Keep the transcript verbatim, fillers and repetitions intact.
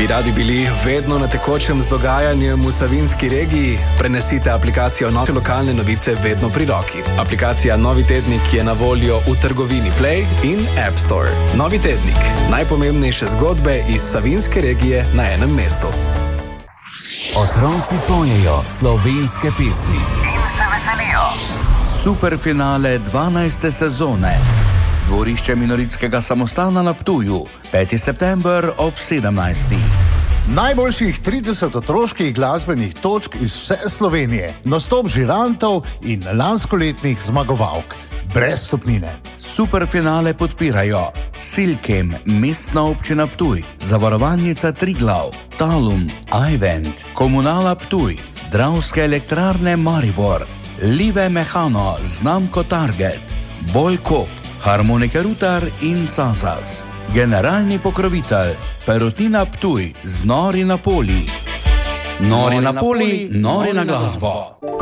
radi bili vedno na tekočem z dogajanjem v Savinjski regiji, prenesite aplikacijo Nove lokalne novice vedno pri roki. Aplikacija Novi tednik je na voljo v trgovini Play in App Store. Novi tednik. Najpomembnejše zgodbe iz Savinjske regije na enem mestu. Otroci pojejo slovenske pesmi in se veselijo. Superfinale dvanajste sezone. Dvorišče Minoritskega samostana na Ptuju. peti september ob sedemnajstih. Najboljših trideset otroških glasbenih točk iz vse Slovenije, nastop žirantov in lanskoletnih zmagovalk. Brez stopnine. Superfinale podpirajo Silkem, Mestna občina Ptuj, Zavarovalnica Triglav, Talum, iVent, Komunala Ptuj, Dravske elektrarne Maribor, Live Mehano, znamko Target, Bolkop, Harmonike Rutar in Sazas. Generalni pokrovitelj Perutnina Ptuj z Nori na Poli. Nori na Poli, nori na glasbo.